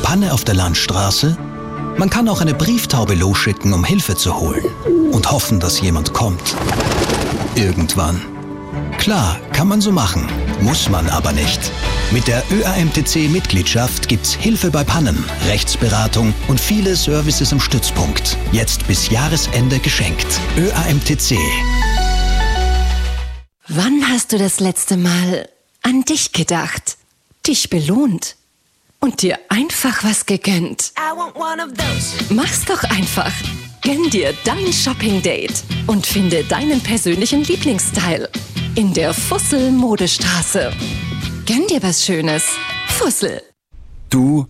Panne auf der Landstraße? Man kann auch eine Brieftaube losschicken, um Hilfe zu holen und hoffen, dass jemand kommt. Irgendwann. Klar, kann man so machen, muss man aber nicht. Mit der ÖAMTC-Mitgliedschaft gibt's Hilfe bei Pannen, Rechtsberatung und viele Services im Stützpunkt. Jetzt bis Jahresende geschenkt. ÖAMTC. Wann hast du das letzte Mal an dich gedacht, dich belohnt und dir einfach was gegönnt? Mach's doch einfach. Gönn dir dein Shopping-Date und finde deinen persönlichen Lieblingsstyle in der Fussel-Modestraße. Gönn dir was Schönes. Fussel. Du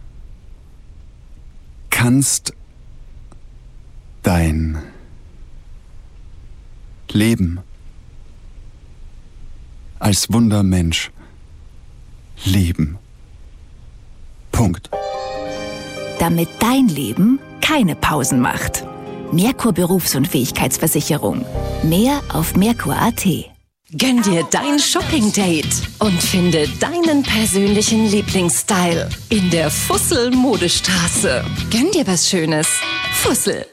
kannst dein Leben als Wundermensch leben. Punkt. Damit dein Leben keine Pausen macht. Merkur Berufsunfähigkeitsversicherung. Mehr auf merkur.at. Gönn dir dein Shopping-Date und finde deinen persönlichen Lieblingsstyle in der Fussel-Modestraße. Gönn dir was Schönes. Fussel.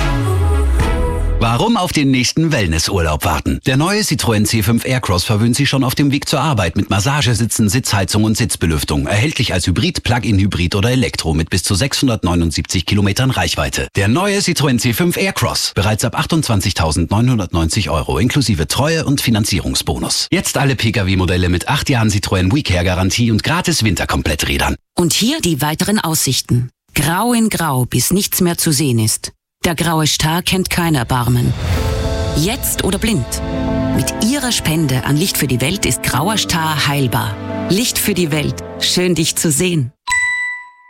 Warum auf den nächsten Wellnessurlaub warten? Der neue Citroën C5 Aircross verwöhnt Sie schon auf dem Weg zur Arbeit mit Massagesitzen, Sitzheizung und Sitzbelüftung. Erhältlich als Hybrid, Plug-in-Hybrid oder Elektro mit bis zu 679 Kilometern Reichweite. Der neue Citroën C5 Aircross. Bereits ab 28.990 € inklusive Treue- und Finanzierungsbonus. Jetzt alle Pkw-Modelle mit 8 Jahren Citroën WeCare-Garantie und gratis Winterkompletträdern. Und hier die weiteren Aussichten. Grau in Grau, bis nichts mehr zu sehen ist. Der graue Star kennt kein Erbarmen. Jetzt oder blind. Mit Ihrer Spende an Licht für die Welt ist grauer Star heilbar. Licht für die Welt. Schön, dich zu sehen.